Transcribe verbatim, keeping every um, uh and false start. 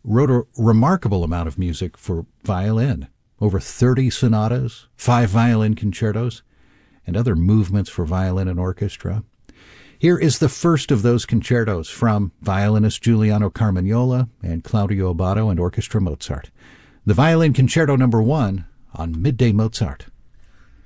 wrote a remarkable amount of music for violin, over thirty sonatas, five violin concertos, and other movements for violin and orchestra. Here is the first of those concertos from violinist Giuliano Carmagnola and Claudio Abbado and Orchestra Mozart. The Violin Concerto Number One on Midday Mozart.